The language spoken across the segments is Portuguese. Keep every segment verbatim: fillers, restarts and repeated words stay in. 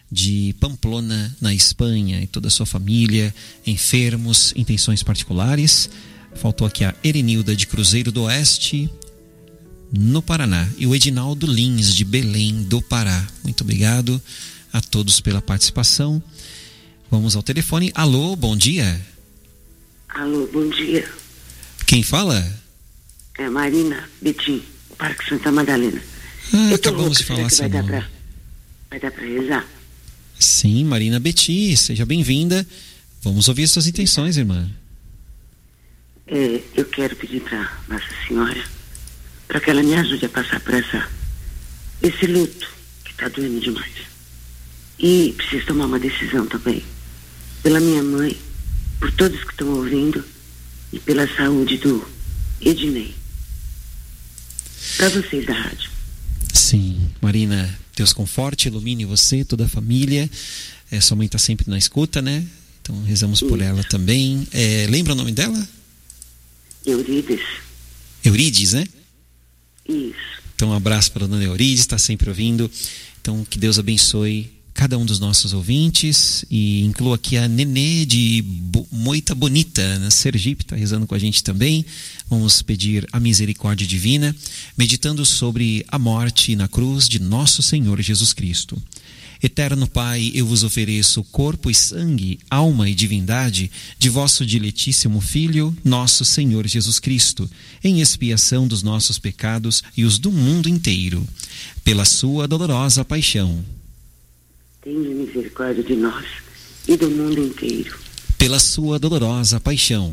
de Pamplona, na Espanha, e toda a sua família, enfermos, intenções particulares. Faltou aqui a Erenilda de Cruzeiro do Oeste, no Paraná, e o Edinaldo Lins de Belém do Pará. Muito obrigado a todos pela participação. Vamos ao telefone. Alô, bom dia. Alô, bom dia. Quem fala? É Marina Betim, Parque Santa Madalena. Ah, Eu acabamos de falar assim. assim. Vai dar pra, vai dar pra rezar? Sim, Marina Beti, seja bem-vinda. Vamos ouvir suas intenções, irmã. É, eu quero pedir pra Nossa Senhora para que ela me ajude a passar por essa, esse luto que tá doendo demais. E preciso tomar uma decisão também. Pela minha mãe, por todos que estão ouvindo e pela saúde do Ednei. Para vocês da rádio. Sim, Marina, Deus conforte, ilumine você, toda a família. É, sua mãe está sempre na escuta, né? Então rezamos por Isso. ela também. É, lembra o nome dela? Eurides. Eurides, né? Isso. Então um abraço para a dona Eurides, está sempre ouvindo. Então que Deus abençoe cada um dos nossos ouvintes, e incluo aqui a Nenê de Bo- Moita Bonita, na Sergipe, está rezando com a gente também. Vamos pedir a misericórdia divina, meditando sobre a morte na cruz de nosso Senhor Jesus Cristo. Eterno Pai, eu vos ofereço corpo e sangue, alma e divindade de vosso diletíssimo Filho, nosso Senhor Jesus Cristo, em expiação dos nossos pecados e os do mundo inteiro, pela sua dolorosa paixão. Tenha misericórdia de nós e do mundo inteiro. Pela sua dolorosa paixão.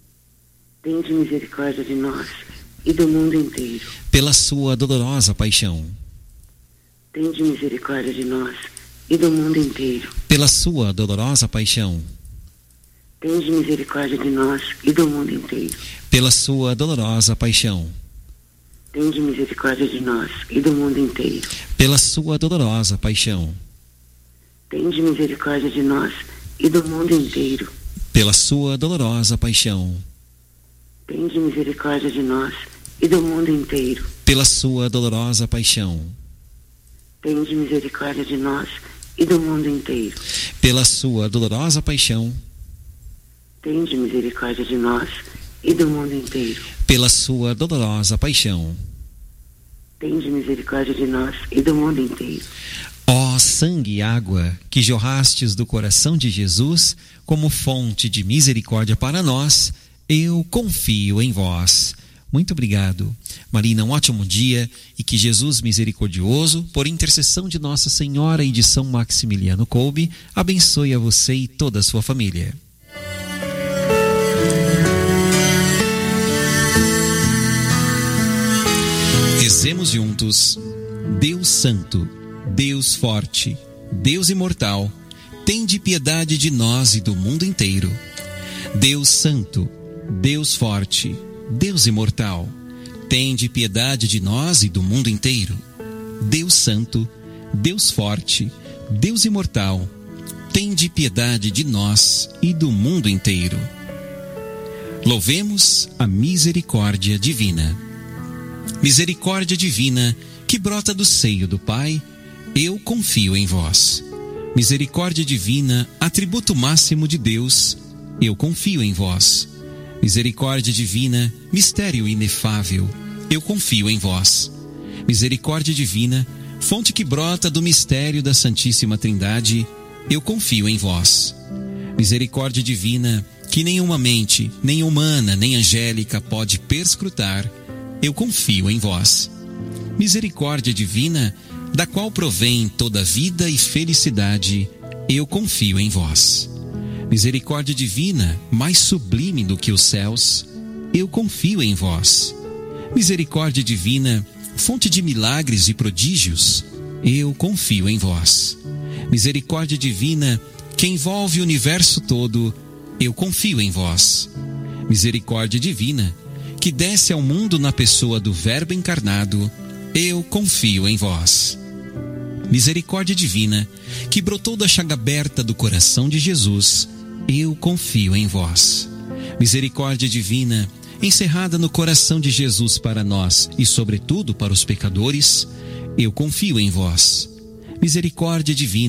Tenha misericórdia de nós e do mundo inteiro. Pela sua dolorosa paixão. Tenha misericórdia de nós e do mundo inteiro. Pela sua dolorosa paixão. Tenha misericórdia de nós e do mundo inteiro. Pela sua dolorosa paixão. Tenha misericórdia de nós e do mundo inteiro. Pela sua dolorosa paixão. Tende misericórdia de nós e do mundo inteiro. Pela sua dolorosa paixão. Tende misericórdia de nós e do mundo inteiro. Pela sua dolorosa paixão. Tende misericórdia de nós e do mundo inteiro. Pela sua dolorosa paixão. Tende misericórdia de nós e do mundo inteiro. Pela sua dolorosa paixão. Tende misericórdia de nós e do mundo inteiro. Ó sangue e água que jorrastes do coração de Jesus como fonte de misericórdia para nós, eu confio em vós. Muito obrigado. Marina, um ótimo dia, e que Jesus misericordioso, por intercessão de Nossa Senhora e de São Maximiliano Kolbe, abençoe a você e toda a sua família. Rezemos juntos. Deus Santo, Deus forte, Deus imortal, tende piedade de nós e do mundo inteiro. Deus Santo, Deus forte, Deus imortal, tende piedade de nós e do mundo inteiro. Deus Santo, Deus forte, Deus imortal, tende piedade de nós e do mundo inteiro. Louvemos a misericórdia divina. Misericórdia divina que brota do seio do Pai, eu confio em vós. Misericórdia divina, atributo máximo de Deus, eu confio em vós. Misericórdia divina, mistério inefável, eu confio em vós. Misericórdia divina, fonte que brota do mistério da Santíssima Trindade, eu confio em vós. Misericórdia divina, que nenhuma mente, nem humana, nem angélica pode perscrutar, eu confio em vós. Misericórdia divina, da qual provém toda vida e felicidade, eu confio em vós. Misericórdia divina, mais sublime do que os céus, eu confio em vós. Misericórdia divina, fonte de milagres e prodígios, eu confio em vós. Misericórdia divina, que envolve o universo todo, eu confio em vós. Misericórdia divina, que desce ao mundo na pessoa do Verbo encarnado, eu confio em vós. Misericórdia divina, que brotou da chaga aberta do coração de Jesus, eu confio em vós. Misericórdia divina, encerrada no coração de Jesus para nós e sobretudo para os pecadores, eu confio em vós. Misericórdia divina,